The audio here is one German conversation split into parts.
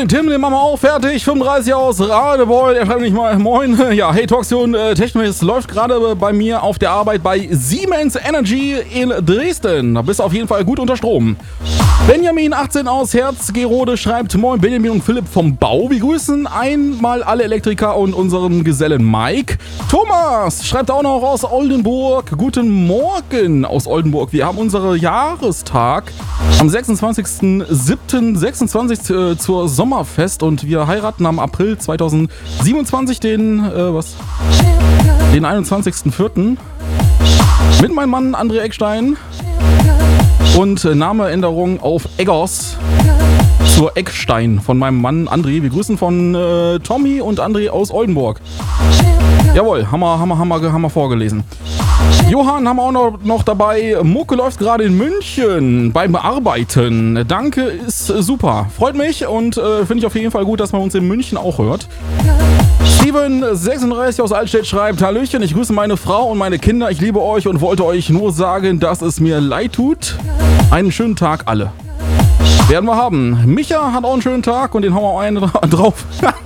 den Tim, den machen wir auch fertig. 35 aus Radebeul. Er schreibt nicht mal moin. Ja, hey Toxion, Technoist läuft gerade bei mir auf der Arbeit bei Siemens Energy in Dresden. Da bist du auf jeden Fall gut unter Strom. Benjamin 18 aus Herzgerode schreibt moin Benjamin und Philipp vom Bau. Wir grüßen einmal alle Elektriker und unseren Gesellen Mike. Thomas schreibt auch noch aus Oldenburg. Guten Morgen aus Oldenburg. Wir haben unseren Jahrestag am 26.07.26 zur Sommerfest und wir heiraten am April 2027 den 21.04. mit meinem Mann André Eckstein. Und Nameänderung auf Eggers zur Eckstein von meinem Mann André. Wir grüßen von Tommy und André aus Oldenburg. Jawohl, haben wir vorgelesen. Johann haben wir auch noch dabei. Mucke läuft gerade in München beim Arbeiten. Danke, ist super. Freut mich und finde ich auf jeden Fall gut, dass man uns in München auch hört. Steven 36 aus Altstedt schreibt: Hallöchen, ich grüße meine Frau und meine Kinder. Ich liebe euch und wollte euch nur sagen, dass es mir leid tut. Einen schönen Tag alle. Werden wir haben. Micha hat auch einen schönen Tag und den hauen wir einen drauf.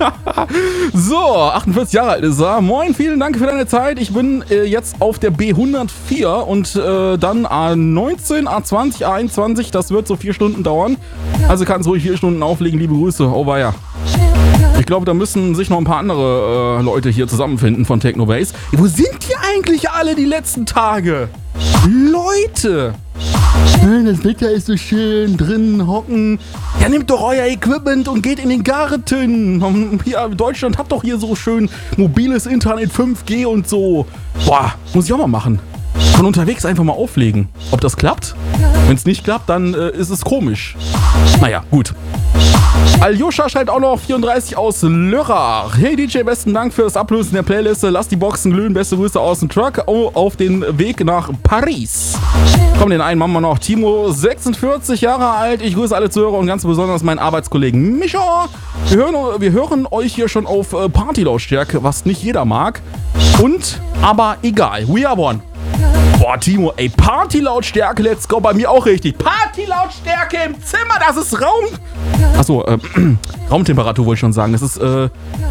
So, 48 Jahre alt ist er. Moin, vielen Dank für deine Zeit. Ich bin jetzt auf der B104 und dann A19, A20, A21. Das wird so 4 Stunden dauern. Also kannst du ruhig 4 Stunden auflegen. Liebe Grüße. Oh weia. Ich glaube, da müssen sich noch ein paar andere Leute hier zusammenfinden von Technobase. Wo sind die eigentlich alle die letzten Tage? Leute! Das Wetter ist so schön, drinnen hocken. Ja, nehmt doch euer Equipment und geht in den Garten. Hier, Deutschland hat doch hier so schön mobiles Internet, 5G und so. Boah, muss ich auch mal machen. Von unterwegs einfach mal auflegen. Ob das klappt? Wenn es nicht klappt, dann ist es komisch. Naja, gut. Aljoscha schreibt auch noch 34 aus Lörrach. Hey DJ, besten Dank für das Ablösen der Playliste. Lass die Boxen glühen. Beste Grüße aus dem Truck auf den Weg nach Paris. Komm, den einen machen wir noch. Timo, 46 Jahre alt. Ich grüße alle Zuhörer und ganz besonders meinen Arbeitskollegen Micha. Wir hören euch hier schon auf Partylautstärke, was nicht jeder mag. Aber egal. We are one. Boah, Timo, ey, Partylautstärke, let's go, bei mir auch richtig. Partylautstärke im Zimmer, das ist Raum... Achso, Raumtemperatur wollte ich schon sagen. Das ist, aber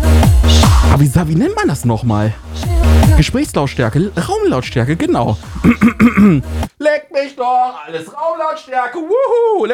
wie nennt man das nochmal? Gesprächslautstärke, Raumlautstärke, genau. Leck mich doch, alles Raumlautstärke, wuhu!